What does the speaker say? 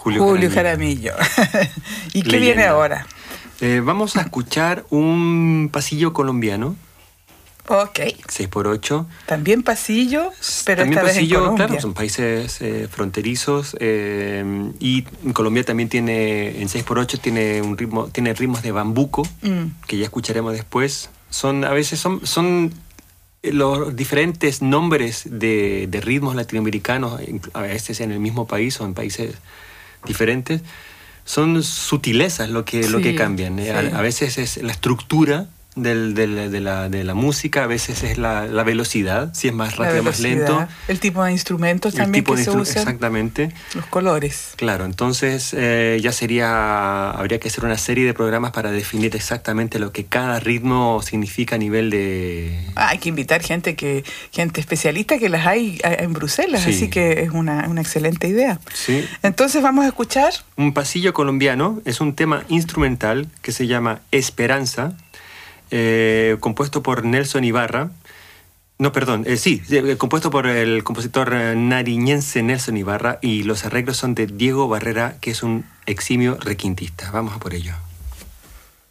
Julio Jaramillo. ¿Y qué viene ahora? Vamos a escuchar un pasillo colombiano. Ok. 6x8. También pasillo, pero también esta pasillo, vez en Colombia. claro, son países fronterizos. Y Colombia también tiene, en 6x8 tiene ritmos de bambuco, que ya escucharemos después. A veces son los diferentes nombres de ritmos latinoamericanos, a veces en el mismo país o en países diferentes, son sutilezas lo que cambian. Sí. A veces es la estructura de la música, a veces es la velocidad, si es más rápido, más lento. El tipo de instrumentos también que se usan. Exactamente. Los colores. Claro, entonces habría que hacer una serie de programas para definir exactamente lo que cada ritmo significa a nivel de... Hay que invitar gente especialista, que las hay en Bruselas, sí. Así que es una excelente idea. Sí. Entonces vamos a escuchar... Un pasillo colombiano, es un tema instrumental que se llama Esperanza, compuesto por Nelson Ibarra. Compuesto por el compositor nariñense Nelson Ibarra, y los arreglos son de Diego Barrera, que es un eximio requintista. Vamos a por ello.